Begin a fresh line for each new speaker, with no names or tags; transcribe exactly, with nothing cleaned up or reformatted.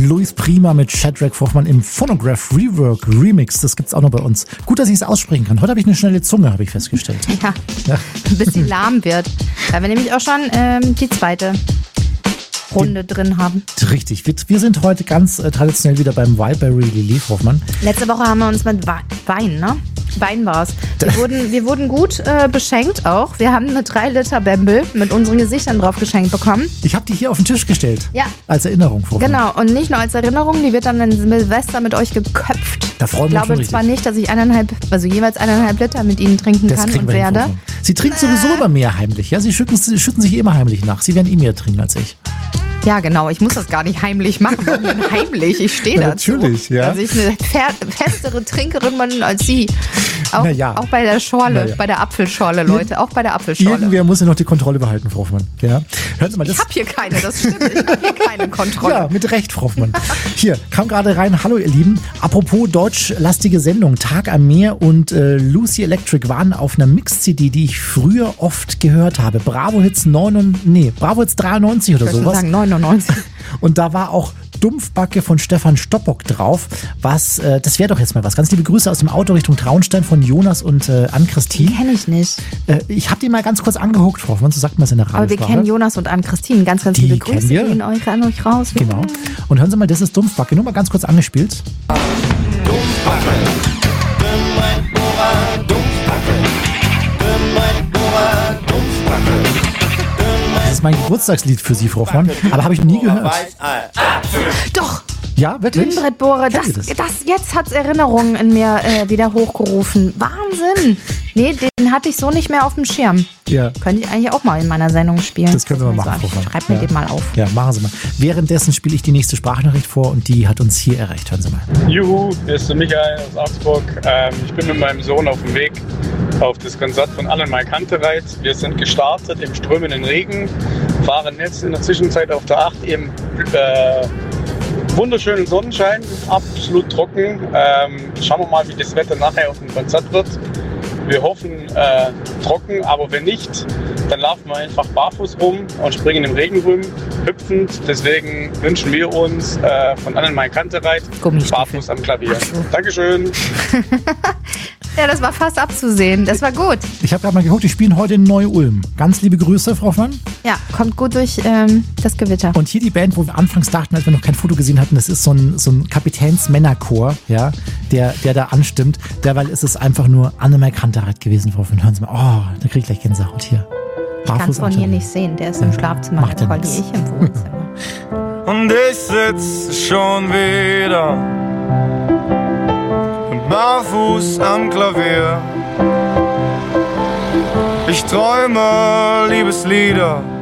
Luis Prima mit Shadrack Hoffmann im Phonograph Rework Remix. Das gibt's auch noch bei uns. Gut, dass ich es aussprechen kann. Heute habe ich eine schnelle Zunge, habe ich festgestellt.
Ja, ja. Bis sie lahm wird. Da wir nämlich auch schon ähm, die zweite Runde die, drin haben.
Richtig. Wir, wir sind heute ganz äh, traditionell wieder beim Wildberry Lilly Hoffmann.
Letzte Woche haben wir uns mit Wein, ne? Wein war's. Wir wurden, wir wurden gut äh, beschenkt auch. Wir haben eine drei Liter Bembel mit unseren Gesichtern drauf geschenkt bekommen.
Ich habe die hier auf den Tisch gestellt.
Ja.
Als Erinnerung. Hoffmann.
Genau. Und nicht nur als Erinnerung, die wird dann in Silvester mit euch geköpft.
Da freuen wir uns.
Ich glaube zwar nicht, dass ich eineinhalb, also jeweils eineinhalb Liter mit ihnen trinken
das
kann und
wir
werde.
Hin, Sie trinken äh. sowieso immer mehr heimlich. Ja? Sie schütten, sie schütten sich immer heimlich nach. Sie werden eh mehr trinken als ich.
Ja, genau. Ich muss das gar nicht heimlich machen. Heimlich. Ich stehe dazu.
Natürlich, ja.
Dass ich eine festere Trinkerin bin als Sie. Auch,
ja.
auch bei der Schorle, ja. bei der Apfelschorle, Leute. Auch bei der Apfelschorle.
Irgendwer muss ja noch die Kontrolle behalten, Frau Hoffmann. Ja. Hören Sie mal, das
ich habe hier keine, das stimmt. Ich habe hier keine Kontrolle.
Ja, mit Recht, Frau Hoffmann. Hier, kam gerade rein. Hallo, ihr Lieben. Apropos deutschlastige Sendung. Tag am Meer und äh, Lucy Electric waren auf einer Mix-C D, die ich früher oft gehört habe. Bravo Hits neun, nee, Bravo Hits dreiundneunzig oder
ich
sowas.
Sagen neunundneunzig.
Und da war auch Dumpfbacke von Stefan Stoppock drauf. Was, äh, das wäre doch jetzt mal was. Ganz liebe Grüße aus dem Auto Richtung Traunstein von Jonas und äh, Ann-Christine.
Kenne ich nicht.
Äh, ich habe die mal ganz kurz angeguckt, Frau Hoffmann, so sagt man es in der Radiosprache.
Aber wir kennen Jonas und Ann-Christine. Ganz, ganz
die
liebe Grüße gehen euch an euch raus.
Genau. Und hören Sie mal, das ist Dumpfbacke. Nur mal ganz kurz angespielt.
Dumpfbacke.
Das ist mein Geburtstagslied für Sie, Frau Hoffmann. Aber habe ich noch nie gehört.
Doch.
Ja, wirklich?
Dünnbrettbohrer, das, das? das jetzt hat's Erinnerungen in mir äh, wieder hochgerufen. Wahnsinn. Nee, den hatte ich so nicht mehr auf dem Schirm.
Ja.
Könnte ich eigentlich auch mal in meiner Sendung spielen.
Das können wir mal machen, Frau Hoffmann.
Schreib mir
ja.
den mal auf.
Ja, machen Sie mal. Währenddessen spiele ich die nächste Sprachnachricht vor und die hat uns hier erreicht. Hören Sie mal.
Juhu, hier ist der Michael aus Augsburg. Ähm, ich bin mit meinem Sohn auf dem Weg auf das Konzert von Annemai Kantereit. Wir sind gestartet im strömenden Regen, fahren jetzt in der Zwischenzeit auf der acht im äh, wunderschönen Sonnenschein, absolut trocken. Ähm, schauen wir mal, wie das Wetter nachher auf dem Konzert wird. Wir hoffen äh, trocken, aber wenn nicht, dann laufen wir einfach barfuß rum und springen im Regen rum, hüpfend. Deswegen wünschen wir uns äh, von Annemai Kantereit barfuß am Klavier. So. Dankeschön.
Ja, das war fast abzusehen. Das war gut.
Ich habe gerade mal geguckt, die spielen heute in Neu-Ulm. Ganz liebe Grüße, Frau Hoffmann.
Ja, kommt gut durch ähm, das Gewitter.
Und hier die Band, wo wir anfangs dachten, als wir noch kein Foto gesehen hatten, das ist so ein, so ein Kapitänsmännerchor, ja, der, der da anstimmt. Derweil ist es einfach nur Annemai Kantereit gewesen, Frau Hoffmann. Hören Sie mal, oh, da kriege ich gleich Gänsehaut hier.
Ich kann es von hier nicht sehen, der ist ja, im Schlafzimmer,
macht
der Colli, ich im Wohnzimmer.
Und ich sitze schon wieder barfuß am Klavier. Ich träume Liebeslieder